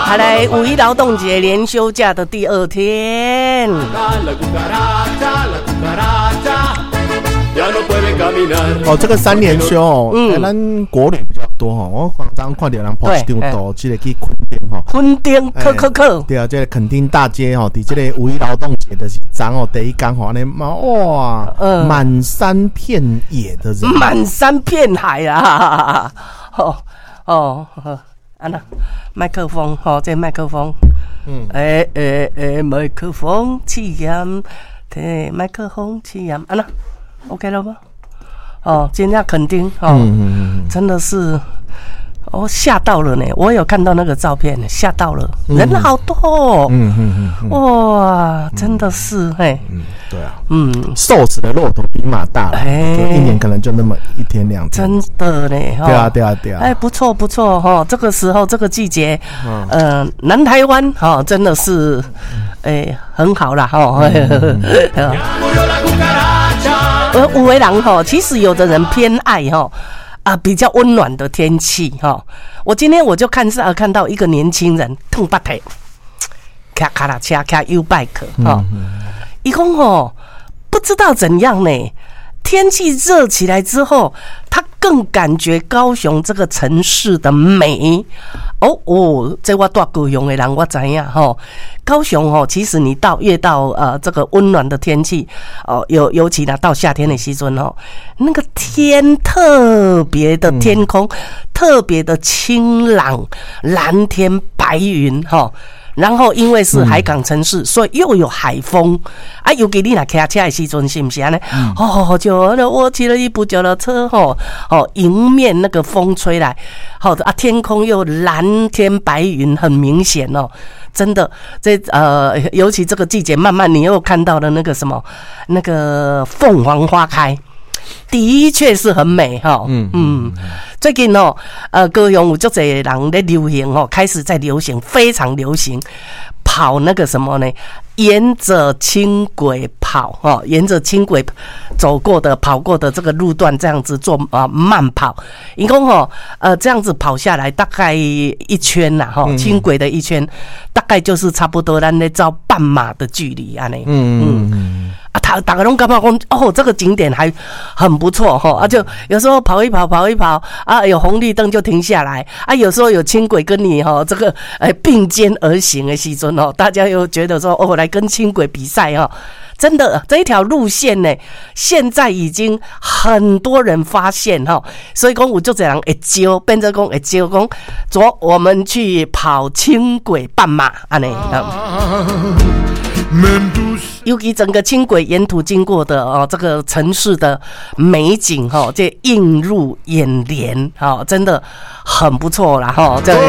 来五一劳动节连休假的第2天。 这个3连休哦，咱国旅比较多哦。我刚刚看到人 post 到这个去垦丁哈， 垦丁可对啊，这个垦丁大街哦，在这个五一劳动节的昨哦第一天哈，那哇，满山遍野的人， 满山遍海啊！安那麦克风这麦克风，麦克风气焰，对，麦克风气焰，安那 OK 了吗？今天垦丁真的是吓到了呢！我有看到那个照片，吓到了，人好多哇，真的是对啊，瘦死的骆驼比马大，一年可能就那么1天2天， 真的呢， 对啊， 不错这个时候这个季节，南台湾真的是很好啦有的人其实有的人偏爱比较温暖的天气我今天我就看到一个年轻人烫把腿，骑脚踏车骑 U-bike 他说不知道怎样呢，天气热起来之后，他更感觉高雄这个城市的美。这我住高雄的人我知道高雄其实你越到这个温暖的天气尤其到夏天的时阵那个天特别的天空特别的清朗，蓝天白云然后因为是海港城市，所以又有海风尤其你若骑车的时阵是不是呢？就我骑了一部脚踏车迎面那个风吹来天空又蓝天白云很明显真的尤其这个季节慢慢你又看到了那个什么那个凤凰花开，的确是很美最近高雄有很多人在流行开始在流行，非常流行跑那个什么呢？沿着轻轨跑沿着轻轨走过的跑过的这个路段，这样子做慢跑。一共这样子跑下来大概1圈啦轻轨的1圈大概就是差不多咱咧走半马的距离安尼。大家都感觉说这个景点还很不错就有时候跑一跑有红绿灯就停下来有时候有轻轨跟你这个并肩而行的时阵大家又觉得说来跟轻轨比赛真的这一条路线呢，现在已经很多人发现所以说有很多人会招，变成说会招说走我们去跑轻轨半马安尼尤其整个轻轨沿途经过的这个城市的美景这映入眼帘真的很不错啦这